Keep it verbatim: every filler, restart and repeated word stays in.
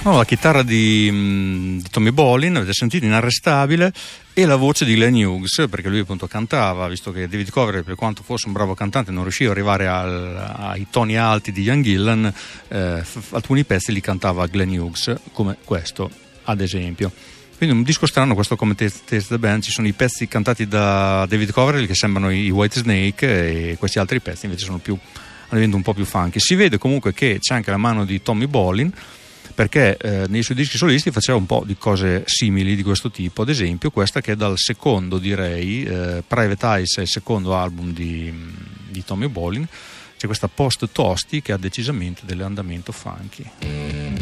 No, la chitarra di, di Tommy Bolin, avete sentito, Inarrestabile, e la voce di Glenn Hughes, perché lui appunto cantava, visto che David Coverdale, per quanto fosse un bravo cantante, non riusciva ad arrivare al, ai toni alti di Ian Gillan, eh, f- alcuni pezzi li cantava Glenn Hughes, come questo ad esempio. Quindi un disco strano questo, come Taste the Band. Ci sono i pezzi cantati da David Coverdale che sembrano i White Snake, e questi altri pezzi invece sono più, diventano un po' più funky. Si vede comunque che c'è anche la mano di Tommy Bolin, perché eh, nei suoi dischi solisti faceva un po' di cose simili di questo tipo. Ad esempio questa, che è dal secondo, direi, eh, Private Eyes è il secondo album di, di Tommy Bolin. C'è questa Post Tosti che ha decisamente dell'andamento funky.